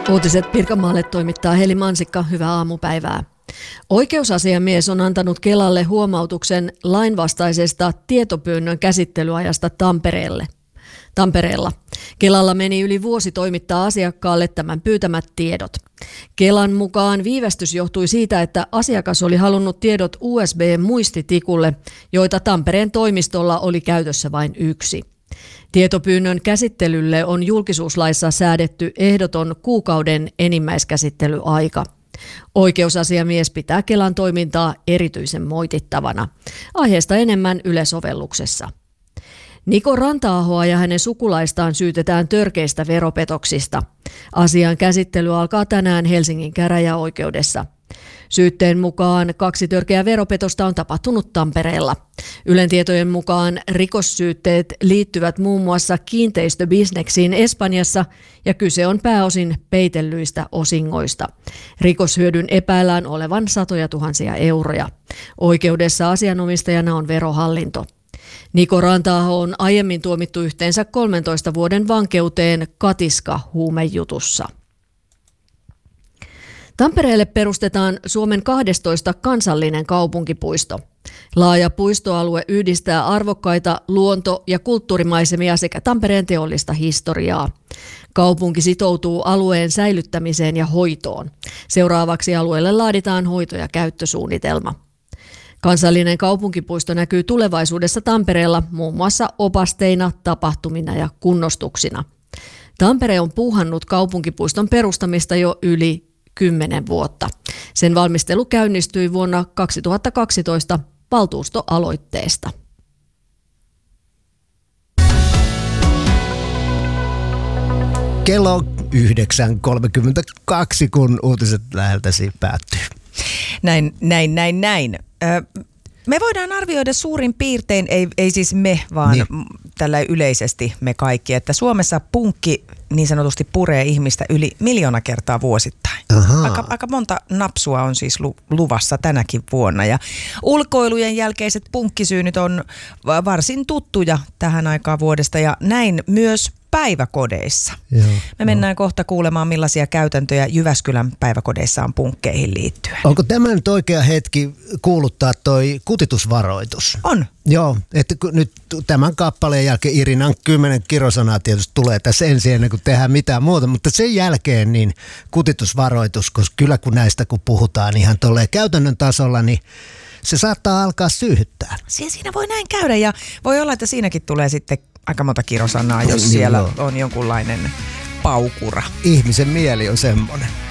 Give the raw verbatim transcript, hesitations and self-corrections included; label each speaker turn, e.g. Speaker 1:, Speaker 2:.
Speaker 1: Uutiset Pirkanmaalle toimittaa Heli Mansikka. Hyvää aamupäivää. Oikeusasiamies on antanut Kelalle huomautuksen lainvastaisesta tietopyynnön käsittelyajasta Tampereelle. Tampereella. Kelalla meni yli vuosi toimittaa asiakkaalle tämän pyytämät tiedot. Kelan mukaan viivästys johtui siitä, että asiakas oli halunnut tiedot U S B-muistitikulle, joita Tampereen toimistolla oli käytössä vain yksi. Tietopyynnön käsittelylle on julkisuuslaissa säädetty ehdoton kuukauden enimmäiskäsittelyaika. Oikeusasiamies pitää Kelan toimintaa erityisen moitittavana. Aiheesta enemmän Yle-sovelluksessa. Niko Ranta-ahoa ja hänen sukulaistaan syytetään törkeistä veropetoksista. Asian käsittely alkaa tänään Helsingin käräjäoikeudessa. Syytteen mukaan kaksi törkeää veropetosta on tapahtunut Tampereella. Ylen tietojen mukaan rikossyytteet liittyvät muun muassa kiinteistöbisneksiin Espanjassa ja kyse on pääosin peitellyistä osingoista. Rikoshyödyn epäillään olevan satoja tuhansia euroja. Oikeudessa asianomistajana on Verohallinto. Niko Ranta-aho on aiemmin tuomittu yhteensä kolmentoista vuoden vankeuteen katiska-huumejutussa. Tampereelle perustetaan Suomen kahdestoista kansallinen kaupunkipuisto. Laaja puistoalue yhdistää arvokkaita luonto- ja kulttuurimaisemia sekä Tampereen teollista historiaa. Kaupunki sitoutuu alueen säilyttämiseen ja hoitoon. Seuraavaksi alueelle laaditaan hoito- ja käyttösuunnitelma. Kansallinen kaupunkipuisto näkyy tulevaisuudessa Tampereella muun muassa opasteina, tapahtumina ja kunnostuksina. Tampere on puuhannut kaupunkipuiston perustamista jo yli kymmenen vuotta. Sen valmistelu käynnistyi vuonna kaksituhattakaksitoista valtuustoaloitteesta.
Speaker 2: Kello on yhdeksän kolmekymmentäkaksi, kun uutiset läheltäsi päättyy.
Speaker 3: Näin, näin, näin, näin. Ö, me voidaan arvioida suurin piirtein, ei, ei siis me, vaan niin. Tällä yleisesti me kaikki, että Suomessa punkki niin sanotusti puree ihmistä yli miljoona kertaa vuosittain. Aika, aika monta napsua on siis lu, luvassa tänäkin vuonna ja ulkoilujen jälkeiset punkkisyynyt on varsin tuttuja tähän aikaan vuodesta ja näin myös päiväkodeissa. Joo, Me mennään no. kohta kuulemaan, millaisia käytäntöjä Jyväskylän päiväkodeissa on punkkeihin liittyen.
Speaker 2: Onko tämä nyt oikea hetki kuuluttaa toi kutitusvaroitus?
Speaker 3: On.
Speaker 2: Joo, että nyt tämän kappaleen jälkeen Irinan kymmenen kirosanaa tietysti tulee tässä ensin ennen kuin tehdään mitään muuta, mutta sen jälkeen niin kutitusvaroitus, koska kyllä kun näistä kun puhutaan ihan tolleen käytännön tasolla, niin se saattaa alkaa syyhyttää.
Speaker 3: Siinä voi näin käydä ja voi olla, että siinäkin tulee sitten aika monta kirosanaa, jos niin siellä joo. on jonkunlainen paukura.
Speaker 2: Ihmisen mieli on semmoinen.